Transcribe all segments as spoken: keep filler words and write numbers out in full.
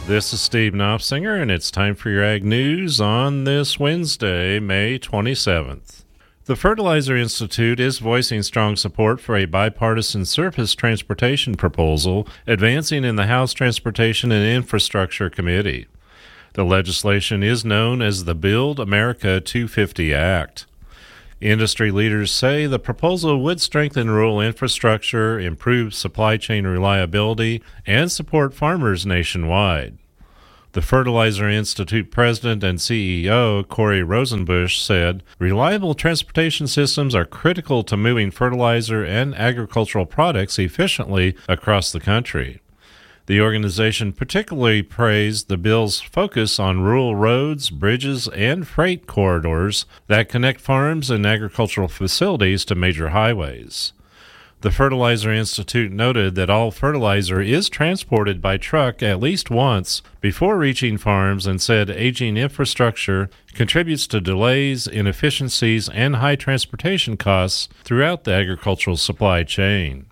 This is Steve Knopfsinger, and it's time for your Ag News on this Wednesday, May twenty-seventh. The Fertilizer Institute is voicing strong support for a bipartisan surface transportation proposal advancing in the House Transportation and Infrastructure Committee. The legislation is known as the Build America two fifty Act. Industry leaders say the proposal would strengthen rural infrastructure, improve supply chain reliability, and support farmers nationwide. The Fertilizer Institute president and C E O, Corey Rosenbusch, said, "Reliable transportation systems are critical to moving fertilizer and agricultural products efficiently across the country." The organization particularly praised the bill's focus on rural roads, bridges, and freight corridors that connect farms and agricultural facilities to major highways. The Fertilizer Institute noted that all fertilizer is transported by truck at least once before reaching farms and said aging infrastructure contributes to delays, inefficiencies, and high transportation costs throughout the agricultural supply chain.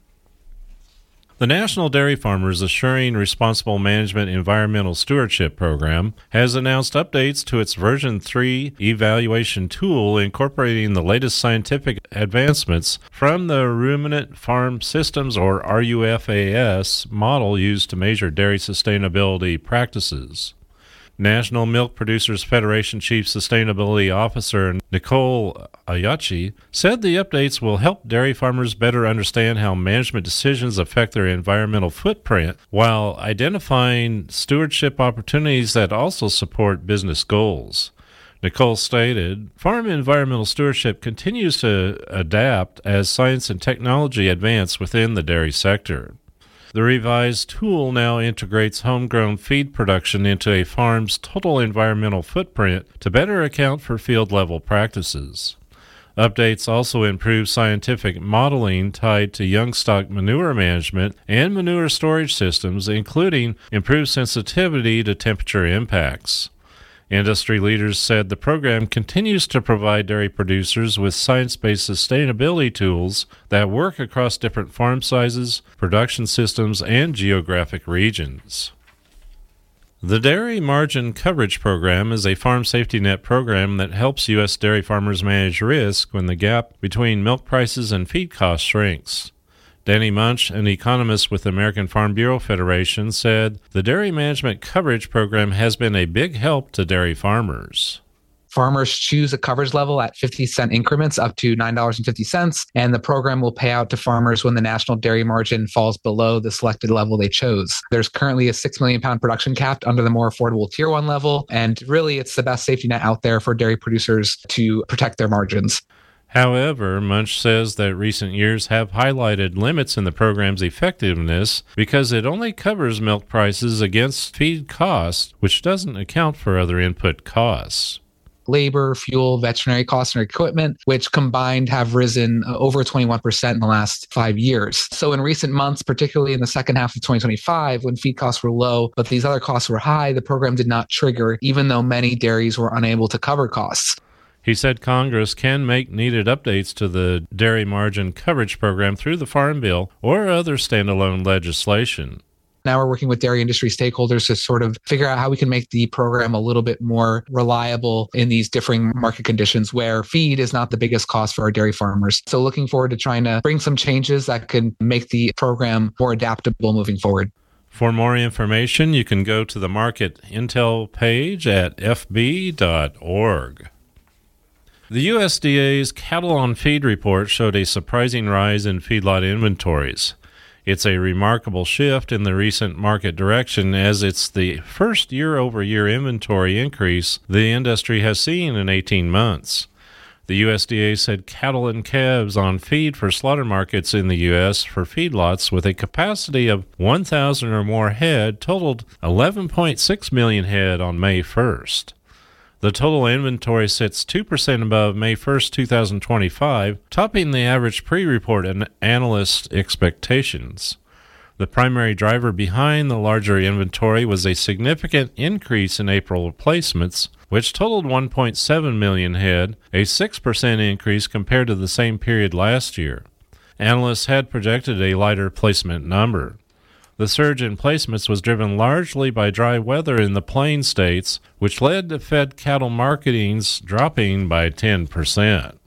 The National Dairy Farmers Assuring Responsible Management Environmental Stewardship Program has announced updates to its version three evaluation tool incorporating the latest scientific advancements from the Ruminant Farm Systems, or R U F A S, model used to measure dairy sustainability practices. National Milk Producers Federation Chief Sustainability Officer Nicole Ayachi said the updates will help dairy farmers better understand how management decisions affect their environmental footprint while identifying stewardship opportunities that also support business goals. Nicole stated, "Farm environmental stewardship continues to adapt as science and technology advance within the dairy sector." The revised tool now integrates homegrown feed production into a farm's total environmental footprint to better account for field-level practices. Updates also improve scientific modeling tied to young stock manure management and manure storage systems, including improved sensitivity to temperature impacts. Industry leaders said the program continues to provide dairy producers with science-based sustainability tools that work across different farm sizes, production systems, and geographic regions. The Dairy Margin Coverage Program is a farm safety net program that helps U S dairy farmers manage risk when the gap between milk prices and feed costs shrinks. Danny Munch, an economist with the American Farm Bureau Federation, said the Dairy Management Coverage Program has been a big help to dairy farmers. Farmers choose a coverage level at fifty cent increments up to nine dollars and fifty cents, and the program will pay out to farmers when the national dairy margin falls below the selected level they chose. There's currently a six million pound production cap under the more affordable Tier one level, and really it's the best safety net out there for dairy producers to protect their margins. However, Munch says that recent years have highlighted limits in the program's effectiveness because it only covers milk prices against feed costs, which doesn't account for other input costs. Labor, fuel, veterinary costs, and equipment, which combined have risen over twenty-one percent in the last five years. So in recent months, particularly in the second half of twenty twenty-five, when feed costs were low, but these other costs were high, the program did not trigger, even though many dairies were unable to cover costs. He said Congress can make needed updates to the Dairy Margin Coverage Program through the Farm Bill or other standalone legislation. Now we're working with dairy industry stakeholders to sort of figure out how we can make the program a little bit more reliable in these differing market conditions where feed is not the biggest cost for our dairy farmers. So looking forward to trying to bring some changes that can make the program more adaptable moving forward. For more information, you can go to the Market Intel page at f b dot org. The U S D A's Cattle on Feed report showed a surprising rise in feedlot inventories. It's a remarkable shift in the recent market direction as it's the first year-over-year inventory increase the industry has seen in eighteen months. The U S D A said cattle and calves on feed for slaughter markets in the U S for feedlots with a capacity of one thousand or more head totaled eleven point six million head on May first. The total inventory sits two percent above May first, twenty twenty-five, topping the average pre-report and analyst expectations. The primary driver behind the larger inventory was a significant increase in April placements, which totaled one point seven million head, a six percent increase compared to the same period last year. Analysts had projected a lighter placement number. The surge in placements was driven largely by dry weather in the Plain states, which led to fed cattle marketings dropping by ten percent.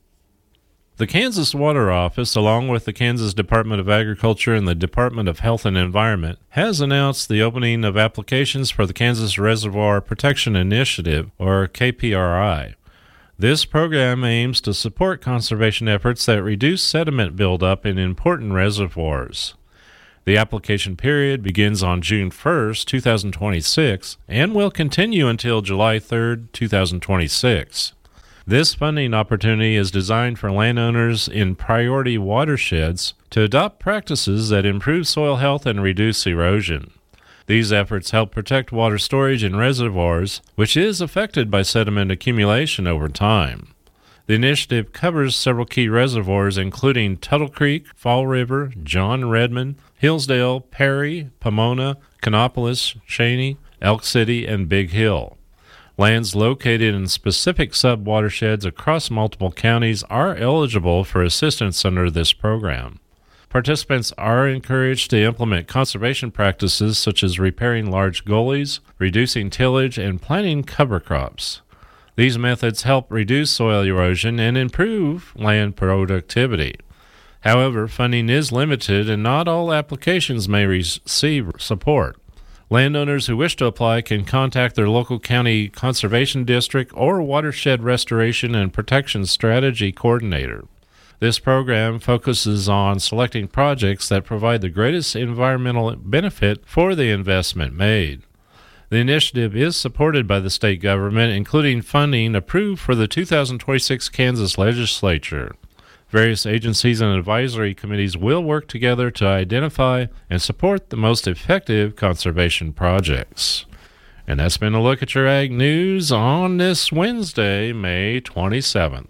The Kansas Water Office, along with the Kansas Department of Agriculture and the Department of Health and Environment, has announced the opening of applications for the Kansas Reservoir Protection Initiative, or K P R I. This program aims to support conservation efforts that reduce sediment buildup in important reservoirs. The application period begins on June first, twenty twenty-six, and will continue until July third, twenty twenty-six. This funding opportunity is designed for landowners in priority watersheds to adopt practices that improve soil health and reduce erosion. These efforts help protect water storage in reservoirs, which is affected by sediment accumulation over time. The initiative covers several key reservoirs, including Tuttle Creek, Fall River, John Redmond, Hillsdale, Perry, Pomona, Canopolis, Cheney, Elk City, and Big Hill. Lands located in specific sub-watersheds across multiple counties are eligible for assistance under this program. Participants are encouraged to implement conservation practices such as repairing large gullies, reducing tillage, and planting cover crops. These methods help reduce soil erosion and improve land productivity. However, funding is limited and not all applications may receive support. Landowners who wish to apply can contact their local county conservation district or watershed restoration and protection strategy coordinator. This program focuses on selecting projects that provide the greatest environmental benefit for the investment made. The initiative is supported by the state government, including funding approved for the two thousand twenty-six Kansas legislature. Various agencies and advisory committees will work together to identify and support the most effective conservation projects. And that's been a look at your Ag News on this Wednesday, May twenty-seventh.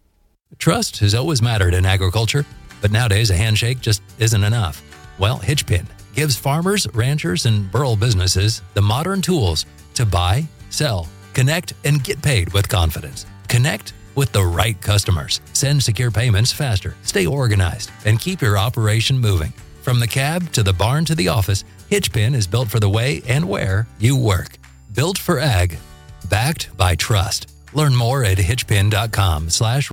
Trust has always mattered in agriculture, but nowadays a handshake just isn't enough. Well, Hitchpin gives farmers, ranchers, and rural businesses the modern tools to buy, sell, connect, and get paid with confidence. Connect with the right customers. Send secure payments faster, stay organized, and keep your operation moving. From the cab to the barn to the office, Hitchpin is built for the way and where you work. Built for ag, backed by trust. Learn more at hitchpin.com slash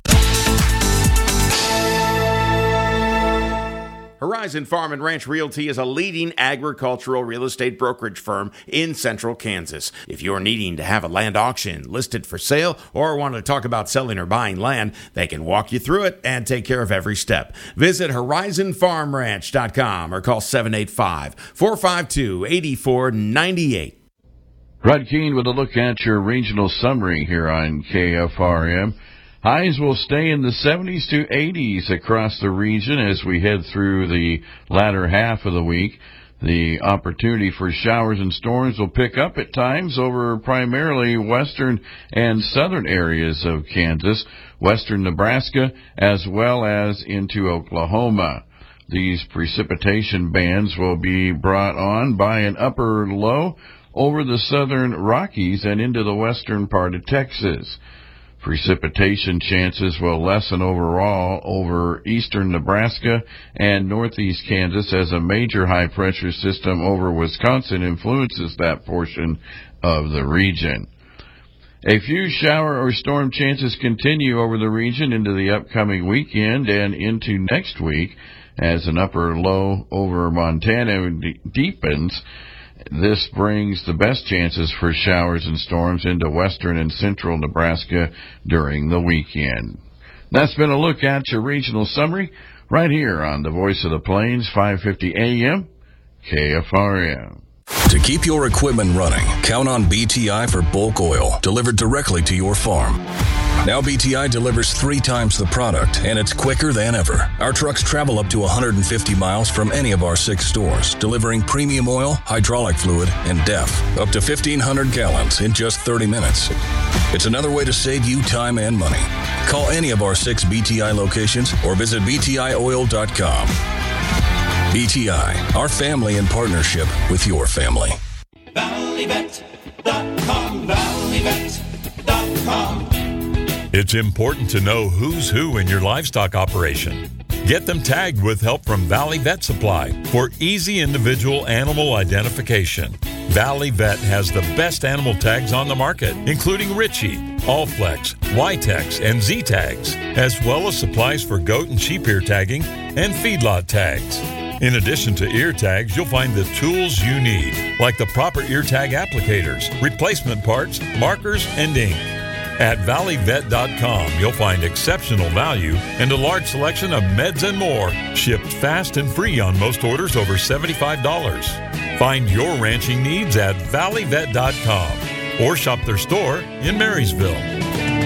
Horizon Farm and Ranch Realty is a leading agricultural real estate brokerage firm in central Kansas. If you're needing to have a land auction listed for sale or want to talk about selling or buying land, they can walk you through it and take care of every step. Visit horizon farm ranch dot com or call seven eight five, four five two, eight four nine eight. Brad Keene with a look at your regional summary here on K F R M. Highs will stay in the seventies to eighties across the region as we head through the latter half of the week. The opportunity for showers and storms will pick up at times over primarily western and southern areas of Kansas, western Nebraska, as well as into Oklahoma. These precipitation bands will be brought on by an upper low over the southern Rockies and into the western part of Texas. Precipitation chances will lessen overall over eastern Nebraska and northeast Kansas as a major high-pressure system over Wisconsin influences that portion of the region. A few shower or storm chances continue over the region into the upcoming weekend and into next week as an upper low over Montana deepens. This brings the best chances for showers and storms into western and central Nebraska during the weekend. That's been a look at your regional summary right here on the Voice of the Plains, five fifty A M, K F R M. To keep your equipment running, count on B T I for bulk oil delivered directly to your farm. Now B T I delivers three times the product, and it's quicker than ever. Our trucks travel up to one hundred fifty miles from any of our six stores, delivering premium oil, hydraulic fluid, and D E F, up to fifteen hundred gallons in just thirty minutes. It's another way to save you time and money. Call any of our six B T I locations or visit b t i oil dot com. B T I, our family in partnership with your family. valley vet dot com, valley vet dot com. It's important to know who's who in your livestock operation. Get them tagged with help from Valley Vet Supply for easy individual animal identification. Valley Vet has the best animal tags on the market, including Ritchie, Allflex, Y-Tex, and Z-Tags, as well as supplies for goat and sheep ear tagging and feedlot tags. In addition to ear tags, you'll find the tools you need, like the proper ear tag applicators, replacement parts, markers, and ink. At valley vet dot com, you'll find exceptional value and a large selection of meds and more, shipped fast and free on most orders over seventy-five dollars. Find your ranching needs at valley vet dot com or shop their store in Marysville.